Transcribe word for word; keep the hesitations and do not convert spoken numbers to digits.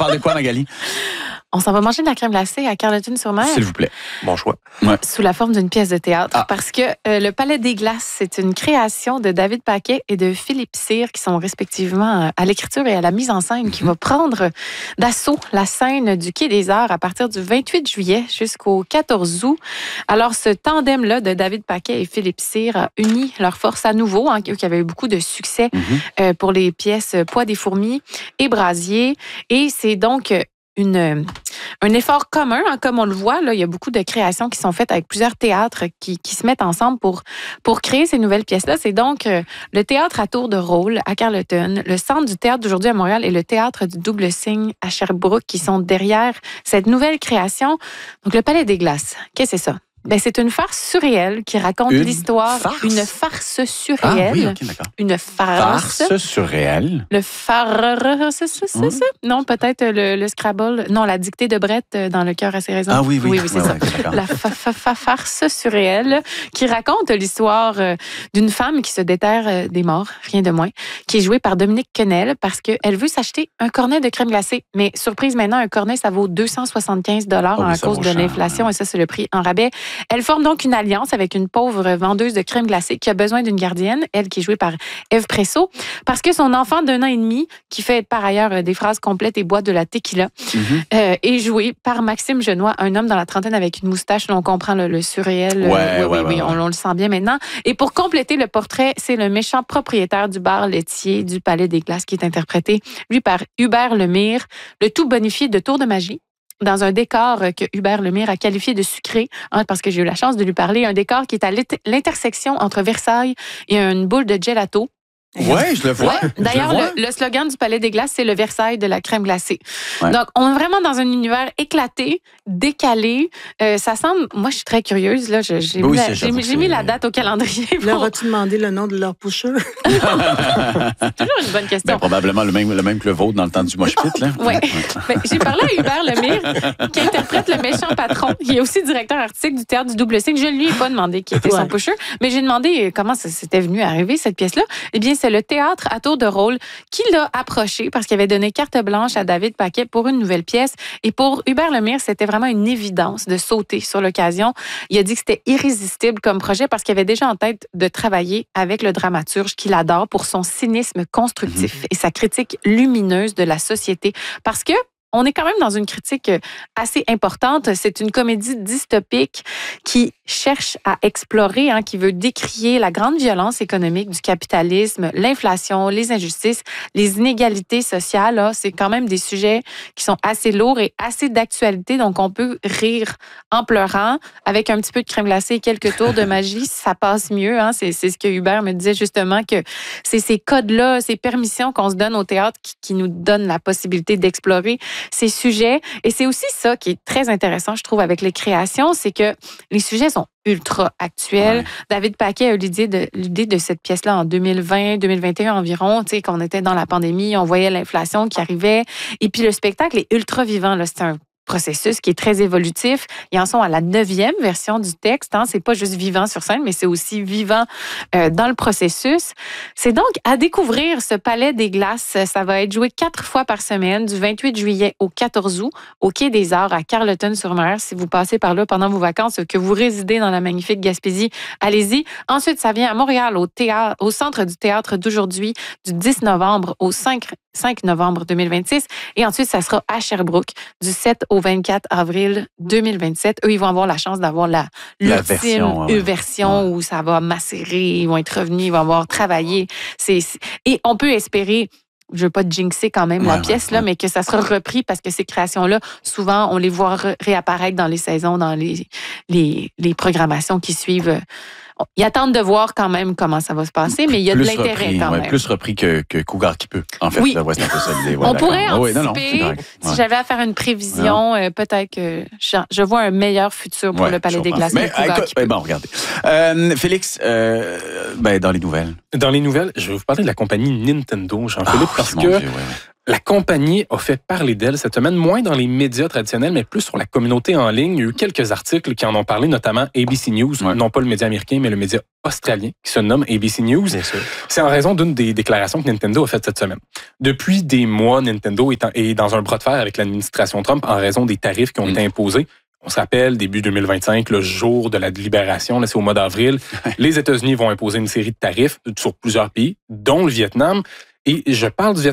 parle de quoi, Magali? On s'en va manger de la crème glacée à Carleton-sur-Mer. S'il vous plaît. Bon choix. Ouais. Sous la forme d'une pièce de théâtre. Ah. Parce que euh, le Palais des Glaces, c'est une création de David Paquet et de Philippe Cyr, qui sont respectivement à l'écriture et à la mise en scène, qui va prendre d'assaut la scène du Quai des Arts à partir du vingt-huit juillet jusqu'au quatorze août. Alors, ce tandem-là de David Paquet et Philippe Cyr a uni leurs forces à nouveau, hein, qui avait eu beaucoup de succès Mm-hmm. euh, pour les pièces Poids des fourmis et Brasier. Et c'est donc une, un effort commun, hein, comme on le voit. Là, il y a beaucoup de créations qui sont faites avec plusieurs théâtres qui, qui se mettent ensemble pour, pour créer ces nouvelles pièces-là. C'est donc euh, le théâtre à tour de rôle à Carleton, le Centre du théâtre d'aujourd'hui à Montréal et le théâtre du Double Cygne à Sherbrooke qui sont derrière cette nouvelle création. Donc, le Palais des Glaces, qu'est-ce que c'est ça? Ben, c'est une farce surréelle qui raconte Une l'histoire. farce? Une farce Ah surréelle. oui, OK, d'accord. Une farce. Farce surréelle. Le phare... c'est ça, c'est ça? Non, peut-être le, le Scrabble. Non, la dictée de Brett dans Le cœur à ses raisons. Ah oui, oui. Oui, oui, c'est Ouais, ça. ouais, OK, d'accord. La fa- fa- fa- farce surréelle qui raconte l'histoire euh, d'une femme qui se déterre euh, des morts, rien de moins, qui est jouée par Dominique Quenel parce qu'elle veut s'acheter un cornet de crème glacée. Mais surprise maintenant, un cornet, ça vaut deux cent soixante-quinze dollars Oh, oui, à ça cause vaut de cher, l'inflation hein. et ça, c'est le prix en rabais. Elle forme donc une alliance avec une pauvre vendeuse de crème glacée qui a besoin d'une gardienne, elle qui est jouée par Ève Presso, parce que son enfant d'un an et demi, qui fait par ailleurs euh, des phrases complètes et boit de la tequila, Mm-hmm. euh, est joué par Maxime Genois, un homme dans la trentaine avec une moustache. Là, on comprend le, le surréel. Ouais, euh, oui, ouais, oui, ouais, oui, on, ouais. on le sent bien maintenant. Et pour compléter le portrait, c'est le méchant propriétaire du bar laitier du Palais des Glaces qui est interprété, lui, par Hubert Lemire, le tout bonifié de tour de magie, dans un décor que Hubert Lemire a qualifié de sucré, hein, parce que j'ai eu la chance de lui parler, un décor qui est à l'intersection entre Versailles et une boule de gelato. Ouais, je le vois. Ouais. Je D'ailleurs, le vois. le, le slogan du Palais des Glaces, c'est le Versailles de la crème glacée. Ouais. Donc, on est vraiment dans un univers éclaté, décalé. Euh, ça semble... Moi, je suis très curieuse. Là. Je- J'ai Oui, mis, la- c'est- j'ai j'avoue mis- que j'ai mis c'est- la date au calendrier. Leur Pour... as-tu demandé le nom de leur pusher? C'est toujours une bonne question. Ben, probablement le même, le même que le vôtre dans le temps du mosh pit, là. Ouais. Ben, j'ai parlé à Hubert Lemire, qui interprète le méchant patron. Il est aussi directeur artistique du théâtre du Double Cygne. Je ne lui ai pas demandé qui était son Ouais. pusher, mais j'ai demandé comment ça s'était venu arriver, cette pièce-là. Eh bien, c'est le théâtre à tour de rôle qui l'a approché parce qu'il avait donné carte blanche à David Paquet pour une nouvelle pièce. Et pour Hubert Lemire, c'était vraiment une évidence de sauter sur l'occasion. Il a dit que c'était irrésistible comme projet parce qu'il avait déjà en tête de travailler avec le dramaturge qu'il adore pour son cynisme constructif et sa critique lumineuse de la société. Parce que on est quand même dans une critique assez importante. C'est une comédie dystopique qui cherche à explorer, hein, qui veut décrier la grande violence économique du capitalisme, l'inflation, les injustices, les inégalités sociales. Là, c'est quand même des sujets qui sont assez lourds et assez d'actualité. Donc, on peut rire en pleurant avec un petit peu de crème glacée et quelques tours de magie. Ça passe mieux. Hein. C'est, c'est ce que Hubert me disait justement, que c'est ces codes-là, ces permissions qu'on se donne au théâtre qui, qui nous donnent la possibilité d'explorer ces sujets. Et c'est aussi ça qui est très intéressant, je trouve, avec les créations, c'est que les sujets sont ultra actuels. Ouais. David Paquet a eu l'idée de, l'idée de cette pièce-là en deux mille vingt, deux mille vingt et un environ, tu sais, qu'on était dans la pandémie, on voyait l'inflation qui arrivait. Et puis le spectacle est ultra vivant, là. C'est un processus qui est très évolutif. Ils en sont à la neuvième version du texte. Hein. C'est pas juste vivant sur scène, mais c'est aussi vivant euh, dans le processus. C'est donc à découvrir ce Palais des Glaces. Ça va être joué quatre fois par semaine, du vingt-huit juillet au quatorze août, au Quai des Arts à Carleton-sur-Mer. Si vous passez par là pendant vos vacances, que vous résidez dans la magnifique Gaspésie, allez-y. Ensuite, ça vient à Montréal, au, théâtre, au Centre du théâtre d'aujourd'hui, du dix novembre au cinq novembre deux mille vingt-six. Et ensuite, ça sera à Sherbrooke, du sept au vingt-quatre avril deux mille vingt-sept. Eux, ils vont avoir la chance d'avoir la, La l'ultime version, ouais. version où ça va macérer, ils vont être revenus, ils vont avoir travaillé. C'est, c'est- et on peut espérer, je veux pas jinxer quand même la Ouais, pièce, ouais, là, ouais. mais que ça sera repris parce que ces créations-là, souvent, on les voit ré- réapparaître dans les saisons, dans les, les, les programmations qui suivent. Ils attendent de voir quand même comment ça va se passer, mais il y a de Plus l'intérêt repris, quand ouais, même. plus repris que, que Cougar qui peut. En fait, Oui. là, ouais, c'est un peu ça l'idée. Ouais, On d'accord. pourrait Ah oui, non, non, anticiper, c'est correct. si Ouais. j'avais à faire une prévision, euh, peut-être que je, je vois un meilleur futur pour Ouais, le Palais je des comprends. Glaces. Mais que Cougar écoute, qui peut. ben bon, regardez. Euh, Félix, euh, ben, dans les nouvelles. Dans les nouvelles, je vais vous parler de la compagnie Nintendo, Jean-Philippe, Ah, parce mon que Dieu, ouais, ouais. La compagnie a fait parler d'elle cette semaine, moins dans les médias traditionnels, mais plus sur la communauté en ligne. Il y a eu quelques articles qui en ont parlé, notamment A B C News, ouais. non pas le média américain, mais le média australien, qui se nomme A B C News. C'est en raison d'une des déclarations que Nintendo a faites cette semaine. Depuis des mois, Nintendo est, en, est dans un bras de fer avec l'administration Trump en raison des tarifs qui ont mmh. été imposés. On se rappelle, début deux mille vingt-cinq, le jour de la libération, là, c'est au mois d'avril, les États-Unis vont imposer une série de tarifs sur plusieurs pays, dont le Vietnam. Et je parle du Vietnam